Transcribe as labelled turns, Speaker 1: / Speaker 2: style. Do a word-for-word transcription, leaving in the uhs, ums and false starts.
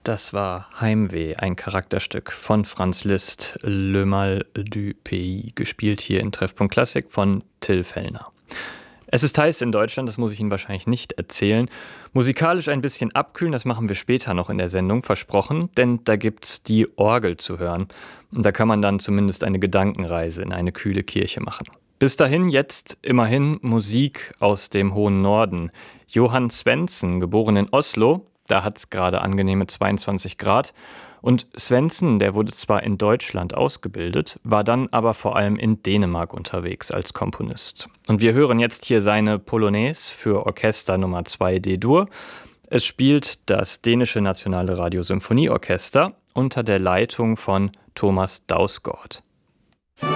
Speaker 1: Das war Heimweh, ein Charakterstück von Franz Liszt, Le Mal du Pays, gespielt hier in Treffpunkt Klassik von Till Fellner. Es ist heiß in Deutschland, das muss ich Ihnen wahrscheinlich nicht erzählen. Musikalisch ein bisschen abkühlen, das machen wir später noch in der Sendung, versprochen, denn da gibt's die Orgel zu hören. Und da kann man dann zumindest eine Gedankenreise in eine kühle Kirche machen. Bis dahin jetzt immerhin Musik aus dem hohen Norden. Johann Svendsen, geboren in Oslo, da hat es gerade angenehme zweiundzwanzig Grad. Und Svendsen, der wurde zwar in Deutschland ausgebildet, war dann aber vor allem in Dänemark unterwegs als Komponist. Und wir hören jetzt hier seine Polonaise für Orchester Nummer zwei D-Dur. Es spielt das dänische Nationale Radiosymphonieorchester unter der Leitung von Thomas Dausgaard.